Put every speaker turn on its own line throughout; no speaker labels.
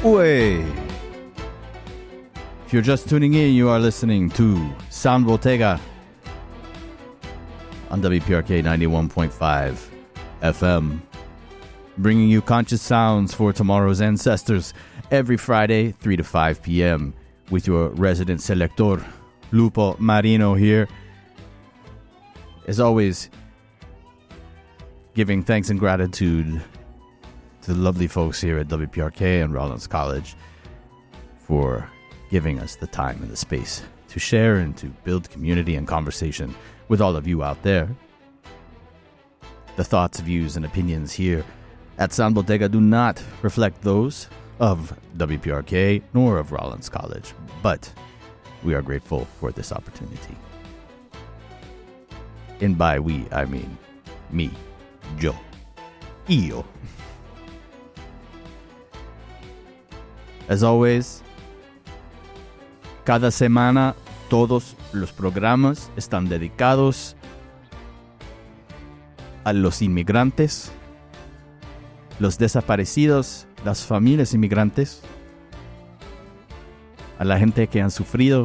Uy. If you're just tuning in, you are listening to Sound Bottega on WPRK 91.5 FM, bringing you conscious sounds for tomorrow's ancestors every Friday, 3 to 5 p.m. with your resident selector, Lupo Marino here. As always, giving thanks and gratitude to the lovely folks here at WPRK and Rollins College for giving us the time and the space to share and to build community and conversation with all of you out there. The thoughts, views, and opinions here at Sound Bottega do not reflect those of WPRK nor of Rollins College, but we are grateful for this opportunity. And by we, I mean me, yo, io. As always, cada semana todos los programas están dedicados a los inmigrantes, los desaparecidos, las familias inmigrantes, a la gente que han sufrido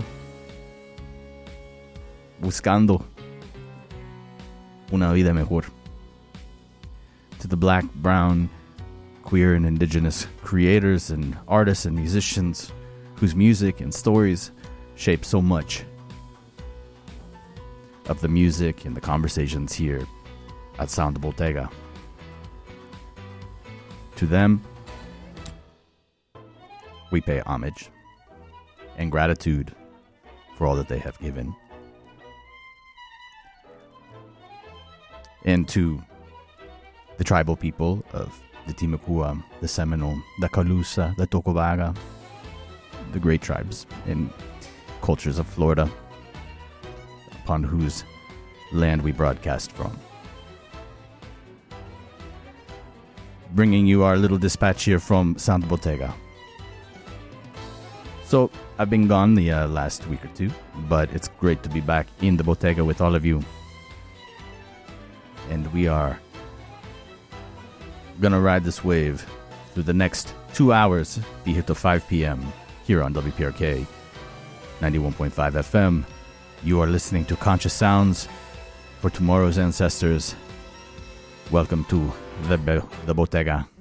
buscando una vida mejor. To the black, brown, queer, and indigenous creators and artists and musicians whose music and stories shape so much of the music and the conversations here at Sound Bottega. To them, we pay homage and gratitude for all that they have given. And to the tribal people of the Timucua, the Seminole, the Calusa, the Tocobaga, the great tribes and cultures of Florida, upon whose land we broadcast from. Bringing you our little dispatch here from Sound Bottega. So, I've been gone the last week or two, but it's great to be back in the Bottega with all of you. And we are gonna ride this wave through the next 2 hours, be here till 5 p.m. here on WPRK 91.5 FM. You are listening to Conscious Sounds for tomorrow's ancestors. Welcome to the Bottega.